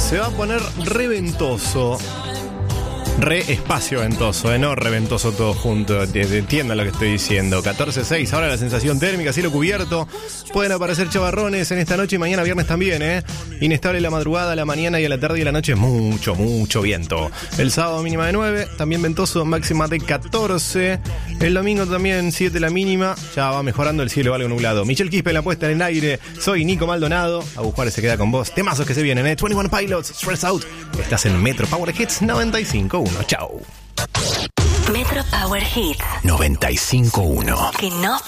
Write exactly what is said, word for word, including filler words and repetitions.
Se va a poner reventoso. Re espacio ventoso, eh, no reventoso todo junto. Entiendan lo que estoy diciendo. catorce seis, ahora la sensación térmica, cielo cubierto. Pueden aparecer chavarrones en esta noche y mañana viernes también, ¿eh? Inestable la madrugada, la mañana y a la tarde y a la noche. Mucho, mucho viento. El sábado mínima de nueve, también ventoso, máxima de catorce. El domingo también siete la mínima. Ya va mejorando el cielo, algo nublado. Michelle Quispe, la puesta en el aire. Soy Nico Maldonado. Agus Juárez se queda con vos. Temazos que se vienen, ¿eh? veintiuno Pilots, Stress Out. Estás en Metro Power Hits noventa y cinco punto uno. Chao. Metro Power Hits noventa y cinco punto uno. Que no